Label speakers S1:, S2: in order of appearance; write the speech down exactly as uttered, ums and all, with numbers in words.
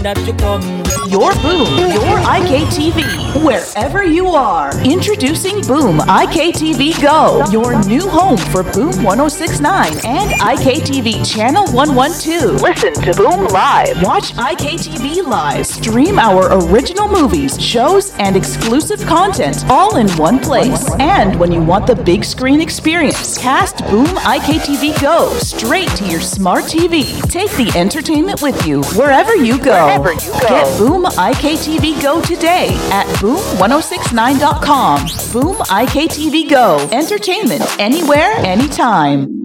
S1: that you come.
S2: Your Boom, your I K T V, wherever you are. Introducing Boom I K T V Go, your new home for Boom one oh six point nine and I K T V Channel one twelve. Listen to Boom live. Watch I K T V live. Stream our original movies, shows, and exclusive content all in one place. And when you want the big screen experience, cast Boom I K T V Go straight to your smart T V. Take the entertainment with you wherever you go.
S3: Wherever you go.
S2: Get Boom I K T V Go today at boom ten sixty-nine dot com. Boom I K T V Go. Entertainment anywhere, anytime.